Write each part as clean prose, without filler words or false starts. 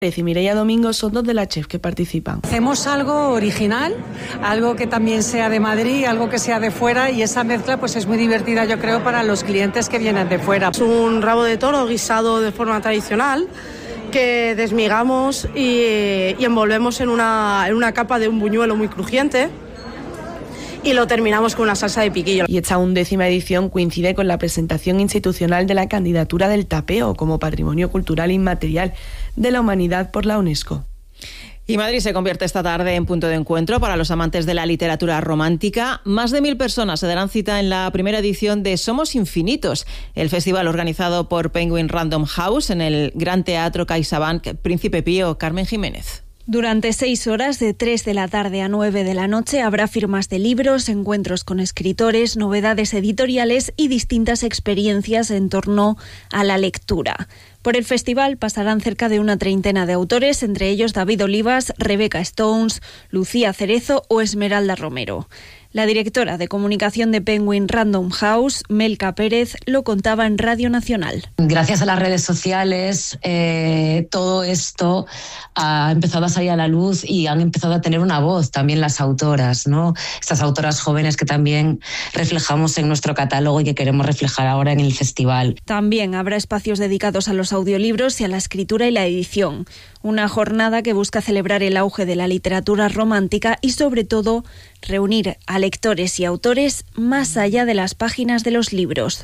Y Mireia Domingo son dos de las chefs que participan. Hacemos algo original, algo que también sea de Madrid, algo que sea de fuera, y esa mezcla pues es muy divertida, yo creo, para los clientes que vienen de fuera. Es un rabo de toro guisado de forma tradicional que desmigamos y envolvemos en una capa de un buñuelo muy crujiente. Y lo terminamos con una salsa de piquillo. Y esta 11ª edición coincide con la presentación institucional de la candidatura del tapeo como Patrimonio Cultural Inmaterial de la Humanidad por la UNESCO. Y Madrid se convierte esta tarde en punto de encuentro para los amantes de la literatura romántica. Más de 1.000 personas se darán cita en la primera edición de Somos Infinitos, el festival organizado por Penguin Random House en el Gran Teatro CaixaBank Príncipe Pío. Carmen Jiménez. Durante 6 horas, de 3 de la tarde a 9 de la noche, habrá firmas de libros, encuentros con escritores, novedades editoriales y distintas experiencias en torno a la lectura. Por el festival pasarán cerca de una treintena de autores, entre ellos David Olivas, Rebecca Stones, Lucía Cerezo o Esmeralda Romero. La directora de comunicación de Penguin Random House, Melka Pérez, lo contaba en Radio Nacional. Gracias a las redes sociales, todo esto ha empezado a salir a la luz y han empezado a tener una voz también las autoras, ¿no? Estas autoras jóvenes que también reflejamos en nuestro catálogo y que queremos reflejar ahora en el festival. También habrá espacios dedicados a los audiolibros y a la escritura y la edición. Una jornada que busca celebrar el auge de la literatura romántica y, sobre todo, reunir a lectores y autores más allá de las páginas de los libros.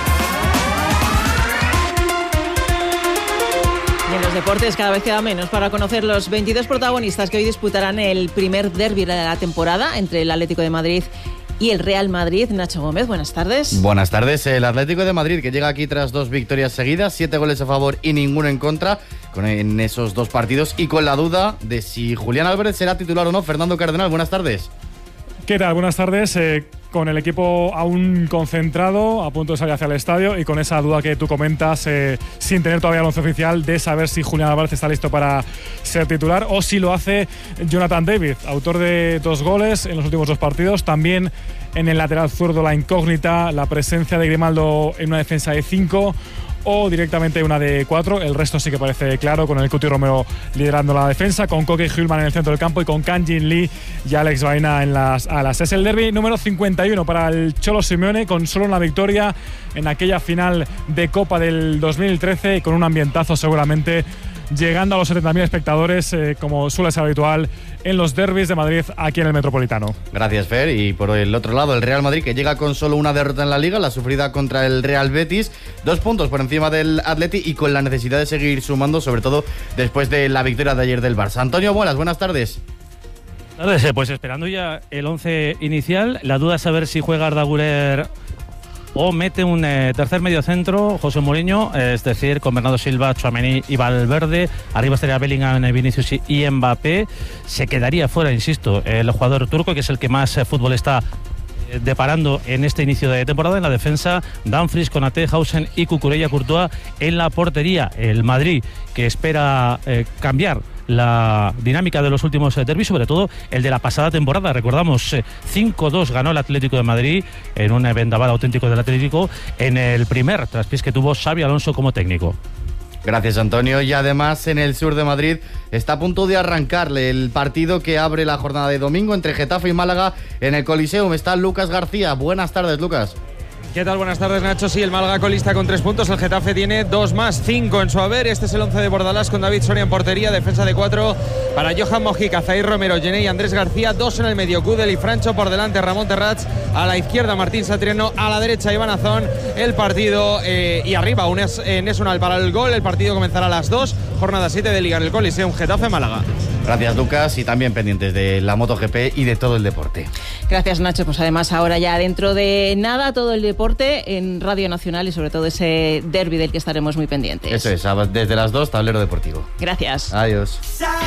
Y en los deportes cada vez queda menos para conocer los 22 protagonistas que hoy disputarán el primer derbi de la temporada entre el Atlético de Madrid y el Real Madrid. Nacho Gómez, buenas tardes. Buenas tardes. El Atlético de Madrid, que llega aquí tras 2 victorias seguidas, 7 goles a favor y ninguno en contra en esos 2 partidos, y con la duda de si Julián Álvarez será titular o no. Fernando Cardenal, buenas tardes. ¿Qué tal? Buenas tardes. Con el equipo aún concentrado, a punto de salir hacia el estadio, y con esa duda que tú comentas, sin tener todavía el once oficial, de saber si Julián Álvarez está listo para ser titular o si lo hace Jonathan David, autor de 2 goles en los últimos 2 partidos. También en el lateral zurdo la incógnita, la presencia de Grimaldo en una defensa de 5 o directamente una de 4. El resto sí que parece claro, con el Cuti Romero liderando la defensa, con Koke Hjulmand en el centro del campo y con Kang Jin Lee y Alex Baena en las alas. Es el derbi número 51 para el Cholo Simeone, con solo una victoria en aquella final de Copa del 2013, y con un ambientazo seguramente llegando a los 70.000 espectadores, como suele ser habitual en los derbis de Madrid aquí en el Metropolitano. Gracias, Fer. Y por el otro lado, el Real Madrid, que llega con solo una derrota en la Liga, la sufrida contra el Real Betis, 2 puntos por encima del Atleti y con la necesidad de seguir sumando, sobre todo después de la victoria de ayer del Barça. Antonio Bolas, buenas tardes. Pues esperando ya el 11 inicial, la duda es saber si juega Arda Güler o mete un tercer mediocentro, José Mourinho, es decir, con Bernardo Silva, Tchouaméni y Valverde. Arriba estaría Bellingham, Vinicius y Mbappé. Se quedaría fuera, insisto, el jugador turco, que es el que más fútbol está deparando en este inicio de temporada. En la defensa, Dumfries, Konaté, Hausen y Cucurella Courtois. En la portería, el Madrid, que espera cambiar la dinámica de los últimos derbis, sobre todo el de la pasada temporada. Recordamos, 5-2 ganó el Atlético de Madrid en un vendaval auténtico del Atlético en el primer traspiés que tuvo Xabi Alonso como técnico. Gracias, Antonio. Y además, en el sur de Madrid está a punto de arrancarle el partido que abre la jornada de domingo entre Getafe y Málaga en el Coliseum. Está Lucas García. Buenas tardes, Lucas. ¿Qué tal? Buenas tardes, Nacho. Sí, el Málaga colista con 3 puntos. El Getafe tiene 2 más, 5 en su haber. Este es el 11 de Bordalás, con David Soria en portería. Defensa de 4 para Johan Mojica, Zair Romero, Gené y Andrés García. 2 en el medio, Gudel y Francho. Por delante, Ramón Terrats. A la izquierda, Martín Satriano. A la derecha, Iván Azón. El partido y arriba, Enes Unal para el gol. El partido comenzará a las 2. Jornada 7 de Liga en el Coliseum, Getafe-Málaga. Gracias, Lucas, y también pendientes de la MotoGP y de todo el deporte. Gracias, Nacho. Pues además ahora ya dentro de nada todo el deporte en Radio Nacional y sobre todo ese derbi del que estaremos muy pendientes. Eso es, desde las 2, Tablero Deportivo. Gracias. Adiós.